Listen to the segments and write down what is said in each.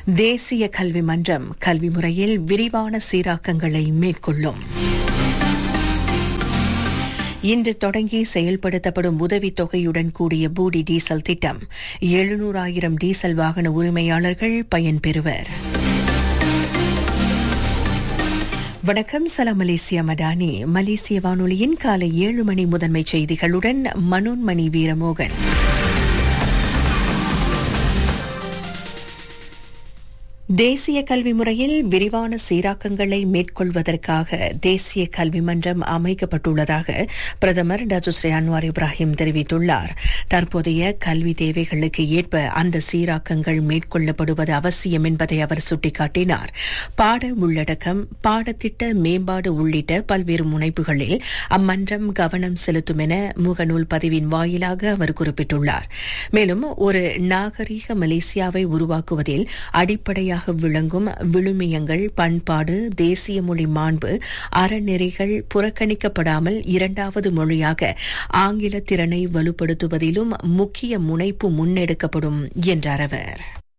தேசிய கல்வி மன்றம் கல்வி முறையில் விரிவான சீராக்கங்களை மேற்கொள்ளும். இன்று தொடங்கி செயல்படுத்தப்படும் உதவித் தொகையுடன் கூடிய பூடி டீசல் திட்டம் 700,000 டீசல் வாகன உரிமையாளர்கள் பயன்பெறுவர். வணக்கம், சலாம் மலேசியா மடானி. மலேசிய வானொலியின் காலை 7 மணி முதன்மை செய்திகளுடன் மனோன்மணி வீரமோகன். தேசிய கல்வி முறையில் விரிவான சீராக்கங்களை மேற்கொள்வதற்காக தேசிய கல்வி மன்றம் அமைக்கப்பட்டுள்ளதாக பிரதமர் டத்துஸ்ரீ அன்வார் இப்ராஹிம் தெரிவித்துள்ளார். தற்போதைய கல்வி தேவைகளுக்கு ஏற்ப அந்த சீராக்கங்கள் மேற்கொள்ளப்படுவது அவசியம் என்பதை அவர் சுட்டிக்காட்டினார். பாட உள்ளடக்கம், பாடத்திட்ட மேம்பாடு உள்ளிட்ட பல்வேறு முனைப்புகளில் அம்மன்றம் கவனம் செலுத்தும் என முகநூல் பதிவின் வாயிலாக அவர் குறிப்பிட்டுள்ளார். மேலும் ஒரு நாகரீக மலேசியாவை உருவாக்குவதில் அடிப்படையாக விளங்கும் விழுமியங்கள், பண்பாடு, தேசிய மொழி மாண்பு, அறநெறிகள் புறக்கணிக்கப்படாமல் இரண்டாவது மொழியாக ஆங்கில திறனை வலுப்படுத்துவதிலும் முக்கிய முனைப்பு முன்னெடுக்கப்படும் என்றார் அவர்.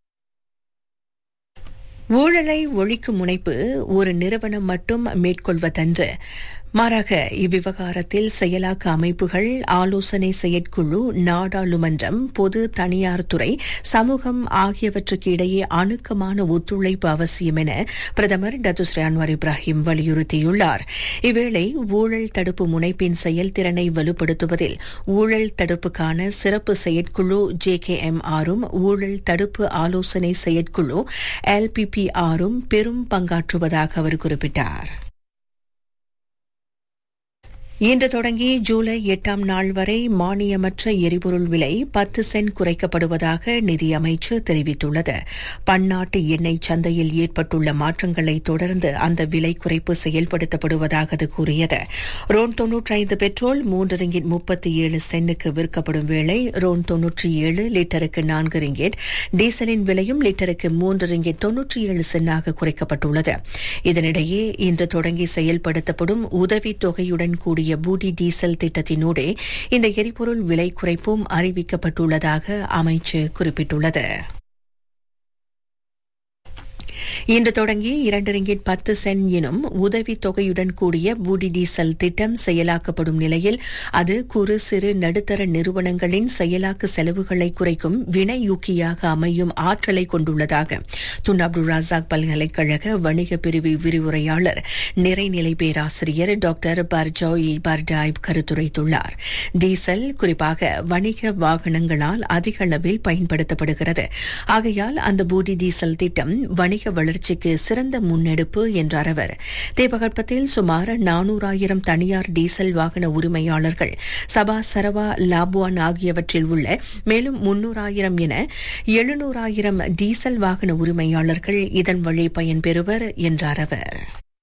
ஊழலை ஒழிக்கும் முனைப்பு ஒரு நிறுவனம் மட்டும் மேற்கொள்வதன்று, மாறாக இவ்விவகாரத்தில் செயலாக்க அமைப்புகள், ஆலோசனை செயற்குழு, நாடாளுமன்றம், பொது தனியார் துறை, சமூகம் ஆகியவற்றுக்கு இடையே அணுக்கமான ஒத்துழைப்பு அவசியம் என பிரதமர் டத்துஸ்ரீ அன்வார் இப்ராஹிம் வலியுறுத்தியுள்ளார். இவ்வேளை ஊழல் தடுப்பு முனைப்பின் செயல்திறனை வலுப்படுத்துவதில் ஊழல் தடுப்புக்கான சிறப்பு செயற்குழு JKMR-உம் ஊழல் தடுப்பு ஆலோசனை செயற்குழு LPPR-உம் பெரும் பங்காற்றுவதாக அவர் குறிப்பிட்டார். இன்று தொடங்கி ஜூலை 8ஆம் நாள் வரை மானியமற்ற எரிபொருள் விலை 10 சென்ட் குறைக்கப்படுவதாக நிதியமைச்சு தெரிவித்துள்ளது. பன்னாட்டு எண்ணெய் சந்தையில் ஏற்பட்டுள்ள மாற்றங்களை தொடர்ந்து அந்த விலை குறைப்பு செயல்படுத்தப்படுவதாக அது கூறியது. ரோன் 95 பெட்ரோல் 3 ரிங்கிட் 37 சென்ட்டுக்கு விற்கப்படும் வேளை ரோன் 97 லிட்டருக்கு 4 ரிங்கிட், டீசலின் விலையும் லிட்டருக்கு 3 ரிங்கிட் 97 சென்டாக குறைக்கப்பட்டுள்ளது. இதனிடையே இன்று தொடங்கி செயல்படுத்தப்படும் உதவித் தொகையுடன் கூடிய பூடி டீசல் திட்டத்தினூடே இந்த எரிபொருள் விலை குறைப்பும் அறிவிக்கப்பட்டுள்ளதாக அமைச்சு குறிப்பிட்டுள்ளது. இன்று தொடங்கி 2 ரிங்கிட் 10 சென்ட் எனும் உதவித் தொகையுடன் கூடிய பூடி டீசல் திட்டம் செயலாக்கப்படும் நிலையில் அது குறு சிறு நடுத்தர நிறுவனங்களின் செயலாக்க செலவுகளை குறைக்கும் வினையூக்கியாக அமையும் ஆற்றலை கொண்டுள்ளதாக துன் அப்துல் ரசாக் பல்கலைக்கழக வணிக பிரிவு விரிவுரையாளர் நிறைநிலை பேராசிரியர் டாக்டர் பர்ஜாய் பர்டாய் கருத்துரைத்துள்ளார். டீசல் குறிப்பாக வணிக வாகனங்களால் அதிக அளவில் பயன்படுத்தப்படுகிறது. ஆகையால் அந்த பூடி டீசல் திட்டம் வணிக வளர்ச்சிக்கு சிறந்த முன்னெடுப்பு என்றார் அவர். தேபகற்பத்தில் சுமார் 400,000 தனியார் டீசல் வாகன உரிமையாளர்கள் சபா, சரவா, லாபுவான் ஆகியவற்றில் உள்ள மேலும் 300,000 என 700,000 டீசல் வாகன உரிமையாளர்கள் இதன் வழி பயன்பெறுவர் என்றார் அவர்.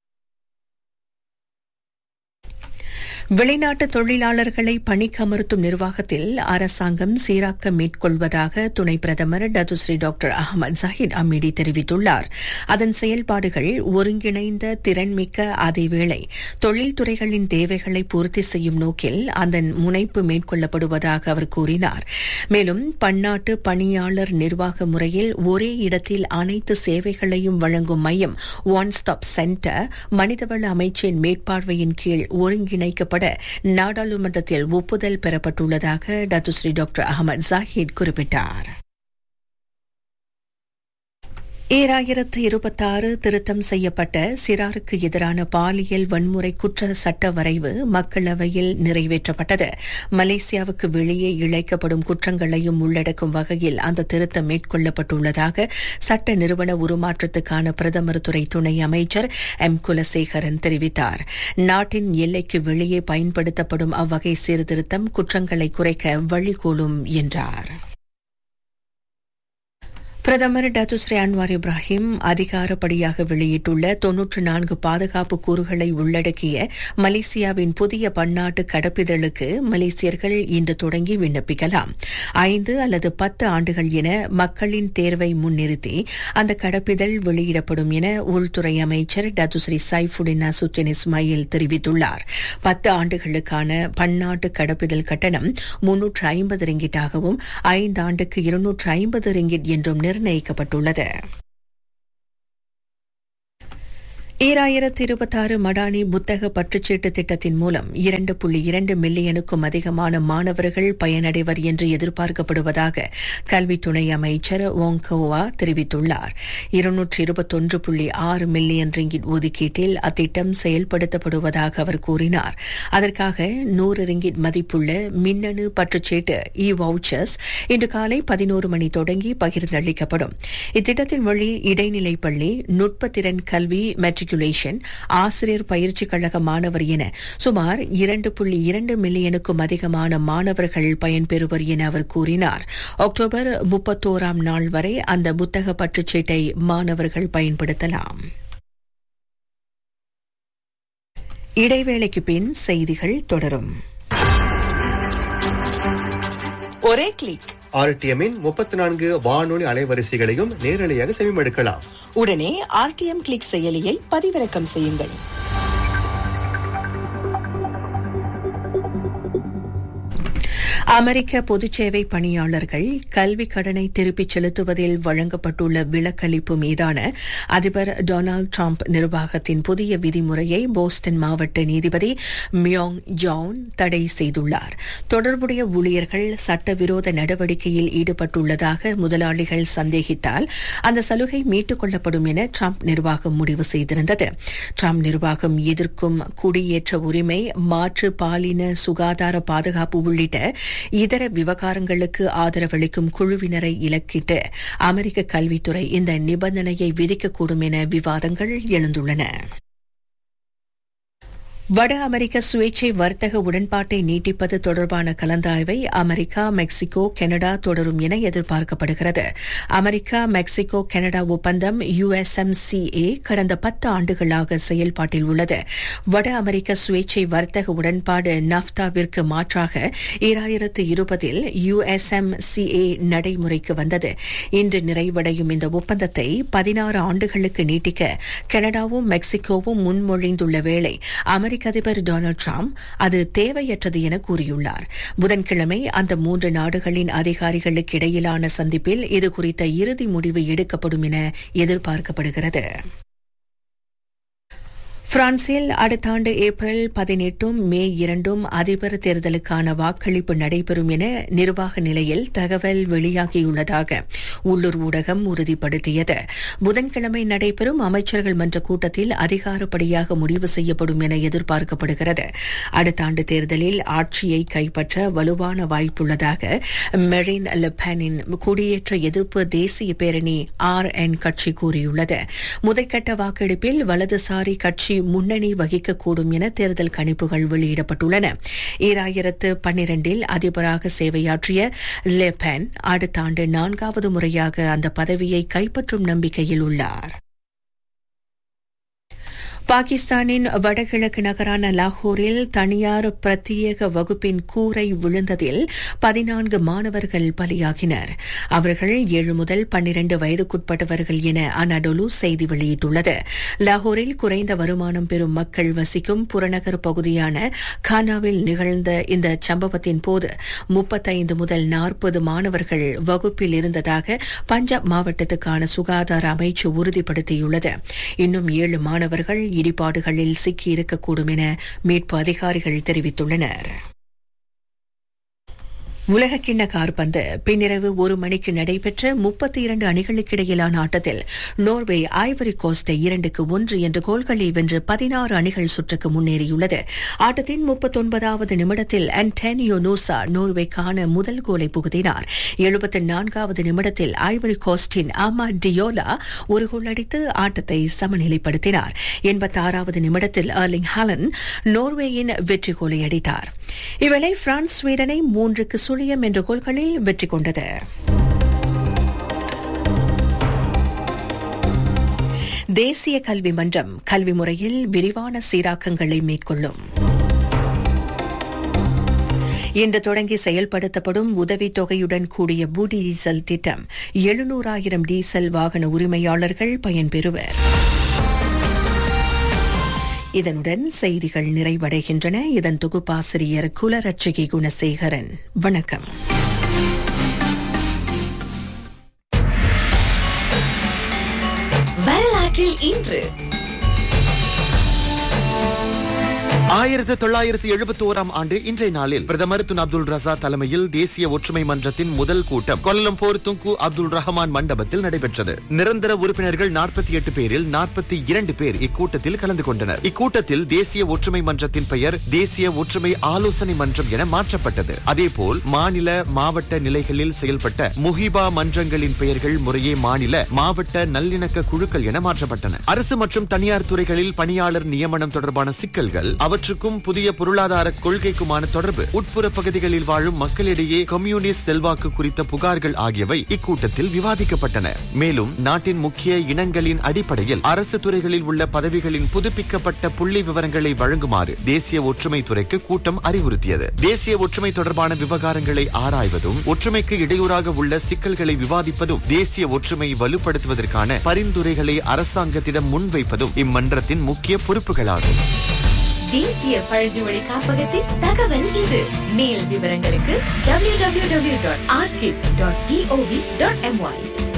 வெளிநாட்டு தொழிலாளர்களை பணிக்கமர்த்தும் நிர்வாகத்தில் அரசாங்கம் சீராக்கம் மேற்கொள்வதாக துணை பிரதமர் டத்துஸ்ரீ டாக்டர் அஹமத் ஜஹீத் அமீடி தெரிவித்துள்ளார். அதன் செயல்பாடுகள் ஒருங்கிணைந்த, திறன்மிக்க, அதேவேளை தொழில்துறைகளின் தேவைகளை பூர்த்தி செய்யும் நோக்கில் அதன் முனைப்பு மேற்கொள்ளப்படுவதாக அவர் கூறினார். மேலும் பன்னாட்டு பணியாளர் நிர்வாக முறையில் ஒரே இடத்தில் அனைத்து சேவைகளையும் வழங்கும் மையம் ஒன் ஸ்டாப் சென்டர் மனிதவள அமைச்சின் மேற்பார்வையின் கீழ் ஒருங்கிணைக்கப்பட நாடாளுமன்றத்தில் ஒப்புதல் பெறப்பட்டுள்ளதாக டத்துஸ்ரீ டாக்டர் அஹமத் ஜாஹித் குறிப்பிட்டார். 2026 திருத்தம் செய்யப்பட்ட சிறாருக்கு எதிரான பாலியல் வன்முறை குற்ற சட்ட வரைவு மக்களவையில் நிறைவேற்றப்பட்டது. மலேசியாவுக்கு வெளியே இழைக்கப்படும் குற்றங்களையும் உள்ளடக்கும் வகையில் அந்த திருத்தம் மேற்கொள்ளப்பட்டுள்ளதாக சட்ட நிறுவன உருமாற்றத்துக்கான பிரதமர் துறை துணை அமைச்சர் குலசேகரன் தெரிவித்தார். நாட்டின் எல்லைக்கு வெளியே பயன்படுத்தப்படும் அவ்வகை சீர்திருத்தம் குற்றங்களை குறைக்க வழிகோலும் என்றார். பிரதமர் டத்துஸ்ரீ அன்வார் இப்ராஹிம் அதிகாரப்படியாக வெளியிட்டுள்ள 94 பாதுகாப்பு கூறுகளை உள்ளடக்கிய மலேசியாவின் புதிய பன்னாட்டு கடப்பிதழுக்கு மலேசியர்கள் இன்று தொடங்கி விண்ணப்பிக்கலாம். 5 அல்லது 10 ஆண்டுகள் என மக்களின் தேர்வை முன்னிறுத்தி அந்த கடப்பிதழ் வெளியிடப்படும் என உள்துறை அமைச்சர் டத்துஸ்ரீ சைஃபுடின் நசுட்டின் இஸ்மாயில் தெரிவித்துள்ளார். 10 ஆண்டுகளுக்கான பன்னாட்டு கடப்பிதழ் கட்டணம் 350 ரிங்கிட்டாகவும் 5 ஆண்டுக்கு 250 ரிங்கிட் என்றும் நிர்ணயிக்கப்பட்டுள்ளது. 2026 மடானி புத்தக பற்றுச்சீட்டு திட்டத்தின் மூலம் 2.2 மில்லியனுக்கும் அதிகமான மாணவர்கள் பயனடைவர் என்று எதிர்பார்க்கப்படுவதாக கல்வி துணை அமைச்சர் வோங் கோவா தெரிவித்துள்ளார். 221.6 மில்லியன் ரிங்கிட் ஒதுக்கீட்டில் அத்திட்டம் செயல்படுத்தப்படுவதாக அவர் கூறினார். அதற்காக 100 ரிங்கிட் மதிப்புள்ள மின்னணு பற்றுச்சீட்டு வவுச்சர்ஸ் இன்று காலை 11 மணி தொடங்கி பகிர்ந்தளிக்கப்படும். இத்திட்டத்தின் வழி இடைநிலை பள்ளி, நுட்பத்திறன் கல்வி, மெட்ரிகுலேஷன், ஆசிரியர் பயிற்சி கழக மாணவர் என சுமார் 2.2 மில்லியனுக்கும் அதிகமான மாணவர்கள் பயன்பெறுவர் என அவர் கூறினார். அக்டோபர் 31ஆம் நாள் வரை அந்த புத்தக பற்றுச்சீட்டை மாணவர்கள் பயன்படுத்தலாம். இடைவேளைக்கு பின் செய்திகள் தொடரும். ஒரே கிளிக். ஆர்டிஎம்மின் 34 வானொலி அலைவரிசைகளையும் நேரலையாக செவிமடுக்கலாம். உடனே ஆர்டிஎம் கிளிக் செயலியை பதிவிறக்கம் செய்யுங்கள். அமெரிக்க பொதுச்சேவை பணியாளர்கள் கல்வி கடனை திருப்பிச் செலுத்துவதில் வழங்கப்பட்டுள்ள விலக்களிப்பு மீதான அதிபர் டொனால்டு டிரம்ப் நிர்வாகத்தின் புதிய விதிமுறையை போஸ்டன் மாவட்ட நீதிபதி மியோங் ஜான் தடை செய்துள்ளார். தொடர்புடைய ஊழியர்கள் சட்டவிரோத நடவடிக்கையில் ஈடுபட்டுள்ளதாக முதலாளிகள் சந்தேகித்தால் அந்த சலுகை மீட்டுக் கொள்ளப்படும் என டிரம்ப் நிர்வாகம் முடிவு செய்திருந்தது. டிரம்ப் நிர்வாகம் எதிர்க்கும் குடியேற்ற உரிமை, மாற்று பாலின சுகாதார பாதுகாப்பு உள்ளிட்ட இதர விவகாரங்களுக்கு ஆதரவளிக்கும் குழுவினரை இலக்கிட்டு அமெரிக்க கல்வித்துறை இந்த நிபந்தனையை விதிக்கக்கூடும் என விவாதங்கள் எழுந்துள்ளன. வட அமெரிக்க சுயேட்சை வர்த்தக உடன்பாட்டை நீட்டிப்பது தொடர்பான கலந்தாய்வை அமெரிக்கா, மெக்சிகோ, கனடா தொடரும் என எதிர்பார்க்கப்படுகிறது. அமெரிக்கா மெக்சிகோ கனடா ஒப்பந்தம் USMCA கடந்த 10 ஆண்டுகளாக செயல்பாட்டில் உள்ளது. வட அமெரிக்க சுயேட்சை வர்த்தக உடன்பாடு நஃப்தாவிற்கு மாற்றாக 2020 USMCA நடைமுறைக்கு வந்தது. இன்று நிறைவடையும் இந்த ஒப்பந்தத்தை 16 ஆண்டுகளுக்கு நீட்டிக்க கனடாவும் மெக்சிகோவும் முன்மொழிந்துள்ள வேளை அமெரிக்க அதிபர் டொனால்டு டிரம்ப் அது தேவையற்றது என கூறியுள்ளார். புதன்கிழமை அந்த 3 நாடுகளின் அதிகாரிகளுக்கு இடையிலான சந்திப்பில் இதுகுறித்த இறுதி முடிவு எடுக்கப்படும் என எதிர்பார்க்கப்படுகிறது. பிரான்சில் அடுத்த ஆண்டு ஏப்ரல் 18 மே 2 அதிபர் தேர்தலுக்கான வாக்களிப்பு நடைபெறும் என நிர்வாக நிலையில் தகவல் வெளியாகியுள்ளதாக உள்ளூர் ஊடகம் உறுதிப்படுத்தியது. புதன்கிழமை நடைபெறும் அமைச்சர்கள் மன்ற கூட்டத்தில் அதிகாரப்படியாக முடிவு செய்யப்படும் என எதிர்பார்க்கப்படுகிறது. அடுத்த ஆண்டு தேர்தலில் ஆட்சியை கைப்பற்ற வலுவான வாய்ப்புள்ளதாக மெரின் லெ பெனின் குடியேற்ற எதிர்ப்பு தேசிய பேரணி RN கட்சி கூறியுள்ளது. முதற்கட்ட வாக்கெடுப்பில் வலதுசாரி கட்சி முன்னணி வகிக்கக்கூடும் என தேர்தல் கணிப்புகள் வெளியிடப்பட்டுள்ளன. 2012 அதிபராக சேவையாற்றிய லெ பென் அடுத்த ஆண்டு 4வது முறையாக அந்த பதவியை கைப்பற்றும் நம்பிக்கையில் உள்ளார். பாகிஸ்தானின் வடகிழக்கு நகரான லாகூரில் தனியார் பிரத்யேக வகுப்பின் கூரை விழுந்ததில் 14 மாணவர்கள் பலியாகினர். அவர்கள் 7 முதல் 12 வயதுக்குட்பட்டவர்கள் என அனடோலு செய்தி வெளியிட்டுள்ளது. லாகூரில் குறைந்த வருமானம் பெறும் மக்கள் வசிக்கும் புறநகர் பகுதியான கானாவில் நிகழ்ந்த இந்த சம்பவத்தின் போது 35 முதல் 40 மாணவர்கள் வகுப்பில் இருந்ததாக பஞ்சாப் மாவட்டத்துக்கான சுகாதார அமைச்சு உறுதிப்படுத்தியுள்ளது. இன்னும் 7 மாணவர்கள் இடிபாடுகளில் சிக்கியிருக்கக்கூடும் என மீட்பு அதிகாரிகள் தெரிவித்துள்ளனர். உலகக்கிண்ண காற்பந்து பின்னிரவு 1 மணிக்கு நடைபெற்ற 32 அணிகளுக்கிடையிலான ஆட்டத்தில் நோர்வே ஐவரி கோஸ்டை 2-1 என்ற கோல்களில் வென்று 16 அணிகள் சுற்றுக்கு முன்னேறியுள்ளது. ஆட்டத்தின் 39வது நிமிடத்தில் அன்டோனியோ நூசா நோர்வேக்கான முதல் கோலை புகுத்தினார். 74வது நிமிடத்தில் ஐவரி கோஸ்டின் அமா டியோலா ஒரு கோல் அடித்து ஆட்டத்தை சமநிலைப்படுத்தினார். 86வது நிமிடத்தில் எர்லிங் ஹாலண்ட் நோர்வேயின் வெற்றி கோலை அடித்தார். இவ்வேளை பிரான்ஸ் ஸ்வீடனை 3-0 என்ற கோல்களில் வெற்றி கொண்டது. தேசிய கல்வி மன்றம் கல்வி முறையில் விரிவான சீராக்கங்களை மேற்கொள்ளும். இன்று தொடங்கி செயல்படுத்தப்படும் உதவித்தொகையுடன் கூடிய பூடி டீசல் திட்டம் 700,000 டீசல் வாகன உரிமையாளர்கள் பயன்பெறுவர். இதனுடன் செய்திகள் நிறைவடைகின்றன. இதன் தொகுப்பாசிரியர் குலரட்சகி குணசேகரன். வணக்கம். வரலாற்றில் இன்று 1971 ஆண்டு இன்றைய நாளில் பிரதமர் துன் அப்துல் ரஸா தலைமையில் தேசிய ஒற்றுமை மன்றத்தின் முதல் கூட்டம் கோலலம்பூர் துங்கு அப்துல் ரஹ்மான் மண்டபத்தில் நடைபெற்றது. நிரந்தர உறுப்பினர்கள் 48 பேரில் 42 பேர் இக்கூட்டத்தில் கலந்து கொண்டனர். இக்கூட்டத்தில் தேசிய ஒற்றுமை மன்றத்தின் பெயர் தேசிய ஒற்றுமை ஆலோசனை மன்றம் என மாற்றப்பட்டது. அதேபோல் மாநில மாவட்ட நிலைகளில் செயல்பட்ட முஹிபா மன்றங்களின் பெயர்கள் முறையே மாநில மாவட்ட நல்லிணக்க குழுக்கள் என மாற்றப்பட்டன. அரசு மற்றும் தனியார் துறைகளில் பணியாளர் நியமனம் தொடர்பான சிக்கல்கள், அவற்றுக்கும் புதிய பொருளாதார கொள்கைக்குமான தொடர்பு, உட்புற பகுதிகளில் வாழும் மக்களிடையே கம்யூனிஸ்ட் செல்வாக்கு குறித்த புகார்கள் ஆகியவை இக்கூட்டத்தில் விவாதிக்கப்பட்டன. மேலும் நாட்டின் முக்கிய இனங்களின் அடிப்படையில் அரசு துறைகளில் உள்ள பதவிகளின் புதுப்பிக்கப்பட்ட புள்ளி விவரங்களை வழங்குமாறு தேசிய ஒற்றுமை துறைக்கு கூட்டம் அறிவுறுத்தியது. தேசிய ஒற்றுமை தொடர்பான விவகாரங்களை ஆராய்வதும் ஒற்றுமைக்கு இடையூறாக உள்ள சிக்கல்களை விவாதிப்பதும் தேசிய ஒற்றுமை வலுப்படுத்துவதற்கான பரிந்துரைகளை அரசாங்கத்திடம் முன்வைப்பதும் இம்மன்றத்தின் முக்கிய பொறுப்புகளாகும். தேசிய பழங்குடி காப்பகத்தின் தகவல் இது. மேல் விவரங்களுக்கு www.archive.gov.my